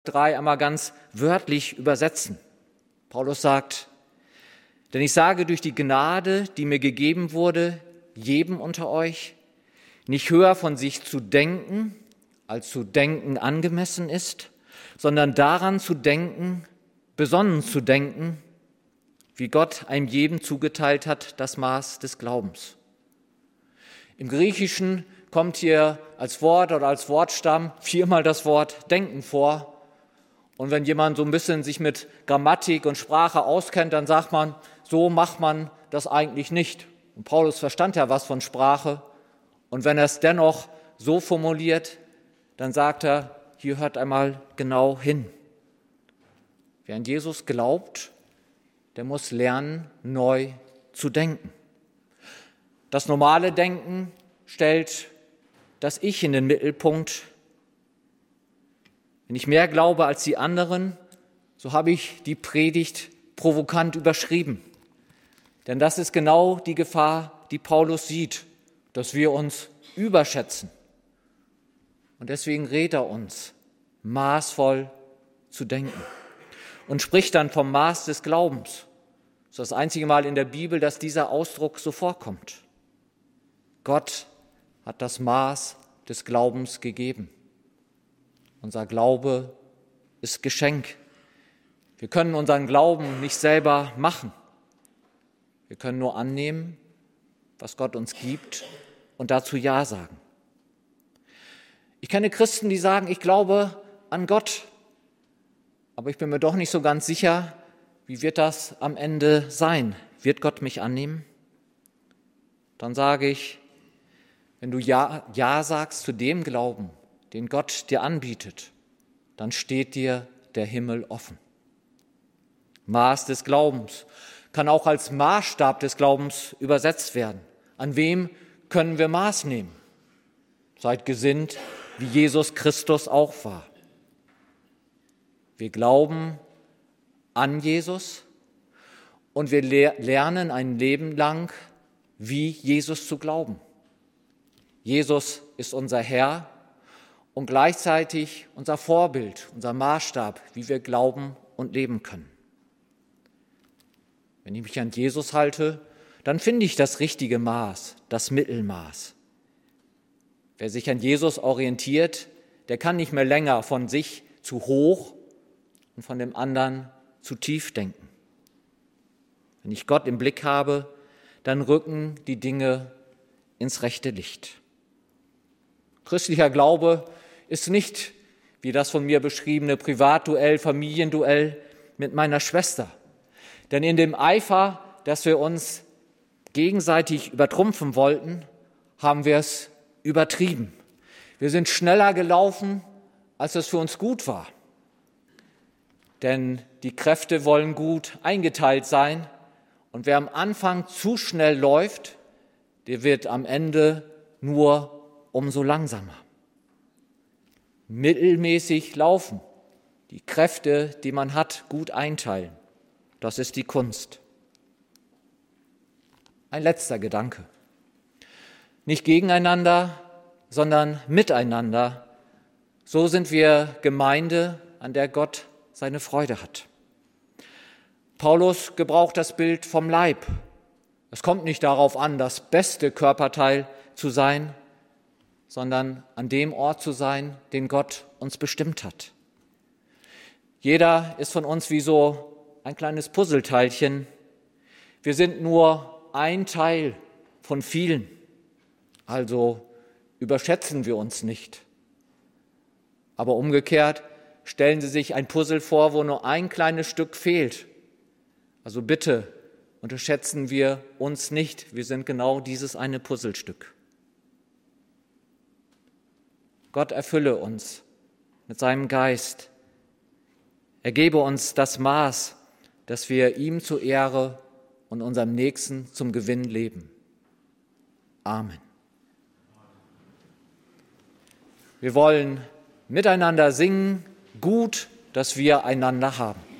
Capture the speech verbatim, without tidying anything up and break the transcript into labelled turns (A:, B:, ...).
A: drei einmal ganz wörtlich übersetzen. Paulus sagt: Denn ich sage durch die Gnade, die mir gegeben wurde, jedem unter euch, nicht höher von sich zu denken, als zu denken angemessen ist, sondern daran zu denken, besonnen zu denken, wie Gott einem jedem zugeteilt hat, das Maß des Glaubens. Im Griechischen kommt hier als Wort oder als Wortstamm viermal das Wort denken vor. Und wenn jemand so ein bisschen sich mit Grammatik und Sprache auskennt, dann sagt man, so macht man das eigentlich nicht. Und Paulus verstand ja was von Sprache. Und wenn er es dennoch so formuliert, dann sagt er, hier hört einmal genau hin. Wer an Jesus glaubt, der muss lernen, neu zu denken. Das normale Denken stellt das Ich in den Mittelpunkt. Wenn ich mehr glaube als die anderen, so habe ich die Predigt provokant überschrieben. Denn das ist genau die Gefahr, die Paulus sieht, dass wir uns überschätzen. Und deswegen rät er uns, maßvoll zu denken. Und spricht dann vom Maß des Glaubens. Das ist das einzige Mal in der Bibel, dass dieser Ausdruck so vorkommt. Gott hat das Maß des Glaubens gegeben. Unser Glaube ist Geschenk. Wir können unseren Glauben nicht selber machen. Wir können nur annehmen, was Gott uns gibt und dazu Ja sagen. Ich kenne Christen, die sagen, ich glaube an Gott, aber ich bin mir doch nicht so ganz sicher, wie wird das am Ende sein? Wird Gott mich annehmen? Dann sage ich, wenn du Ja, Ja sagst zu dem Glauben, den Gott dir anbietet, dann steht dir der Himmel offen. Maß des Glaubens kann auch als Maßstab des Glaubens übersetzt werden. An wem können wir Maß nehmen? Seid gesinnt, wie Jesus Christus auch war. Wir glauben an Jesus und wir lernen ein Leben lang, wie Jesus zu glauben. Jesus ist unser Herr und gleichzeitig unser Vorbild, unser Maßstab, wie wir glauben und leben können. Wenn ich mich an Jesus halte, dann finde ich das richtige Maß, das Mittelmaß. Wer sich an Jesus orientiert, der kann nicht mehr länger von sich zu hoch und von dem anderen zu tief denken. Wenn ich Gott im Blick habe, dann rücken die Dinge ins rechte Licht. Christlicher Glaube ist nicht wie das von mir beschriebene Privatduell, Familienduell mit meiner Schwester. Denn in dem Eifer, dass wir uns gegenseitig übertrumpfen wollten, haben wir es übertrieben. Wir sind schneller gelaufen, als es für uns gut war. Denn die Kräfte wollen gut eingeteilt sein. Und wer am Anfang zu schnell läuft, der wird am Ende nur umso langsamer. Mittelmäßig laufen, die Kräfte, die man hat, gut einteilen. Das ist die Kunst. Ein letzter Gedanke. Nicht gegeneinander, sondern miteinander. So sind wir Gemeinde, an der Gott seine Freude hat. Paulus gebraucht das Bild vom Leib. Es kommt nicht darauf an, das beste Körperteil zu sein, sondern an dem Ort zu sein, den Gott uns bestimmt hat. Jeder ist von uns wie so ein kleines Puzzleteilchen. Wir sind nur ein Teil von vielen, also überschätzen wir uns nicht. Aber umgekehrt stellen Sie sich ein Puzzle vor, wo nur ein kleines Stück fehlt. Also bitte unterschätzen wir uns nicht. Wir sind genau dieses eine Puzzlestück. Gott erfülle uns mit seinem Geist. Er gebe uns das Maß, dass wir ihm zur Ehre und unserem Nächsten zum Gewinn leben. Amen. Wir wollen miteinander singen, gut, dass wir einander haben.